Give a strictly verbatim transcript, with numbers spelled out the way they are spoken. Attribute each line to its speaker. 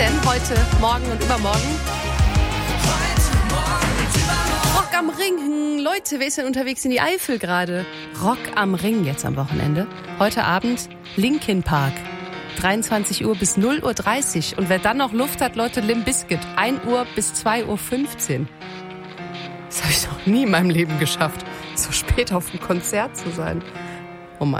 Speaker 1: denn heute, morgen und übermorgen? Rock am Ring. Leute, wer ist denn unterwegs in die Eifel gerade? Rock am Ring jetzt am Wochenende. Heute Abend Linkin Park. dreiundzwanzig Uhr bis null Uhr dreißig. Und wer dann noch Luft hat, Leute, Limp Bizkit. ein Uhr bis zwei Uhr fünfzehn. Das habe ich noch nie in meinem Leben geschafft, so spät auf dem Konzert zu sein.